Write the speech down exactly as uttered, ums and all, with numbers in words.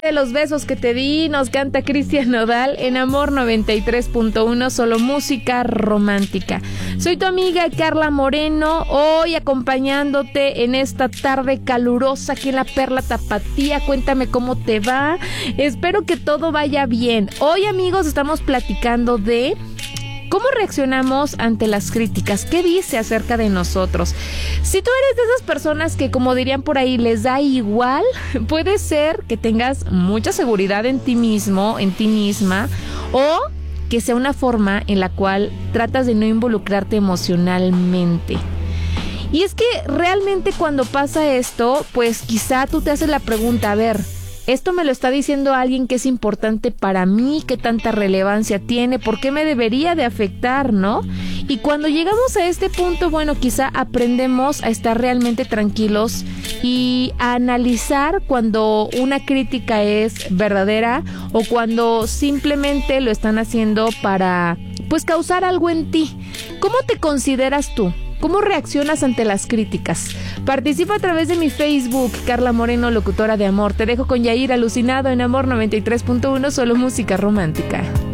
de los besos que te di, nos canta Cristian Nodal en Amor noventa y tres punto uno, solo música romántica. Soy tu amiga Carla Moreno, hoy acompañándote en esta tarde calurosa aquí en la Perla Tapatía. Cuéntame cómo te va, espero que todo vaya bien. Hoy, amigos, estamos platicando de ¿cómo reaccionamos ante las críticas? ¿Qué dice acerca de nosotros? Si tú eres de esas personas que, como dirían por ahí, les da igual, puede ser que tengas mucha seguridad en ti mismo, en ti misma, o que sea una forma en la cual tratas de no involucrarte emocionalmente. Y es que realmente cuando pasa esto, pues quizá tú te haces la pregunta, a ver, esto me lo está diciendo alguien que es importante para mí, qué tanta relevancia tiene, por qué me debería de afectar, ¿no? Y cuando llegamos a este punto, bueno, quizá aprendemos a estar realmente tranquilos y a analizar cuando una crítica es verdadera o cuando simplemente lo están haciendo para, pues, causar algo en ti. ¿Cómo te consideras tú? ¿Cómo reaccionas ante las críticas? Participa a través de mi Facebook, Carla Moreno, locutora de amor. Te dejo con Yair alucinado en Amor noventa y tres punto uno, solo música romántica.